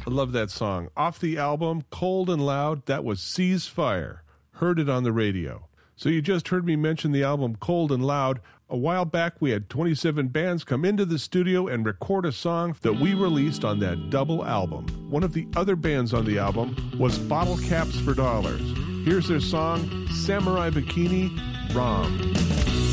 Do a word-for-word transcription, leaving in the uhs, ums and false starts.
I love that song. Off the album, Cold and Loud, that was Cease Fire. Heard it on the radio. So you just heard me mention the album Cold and Loud. A while back, we had twenty-seven bands come into the studio and record a song that we released on that double album. One of the other bands on the album was Bottle Caps for Dollars. Here's their song, Samurai Bikini, Rom.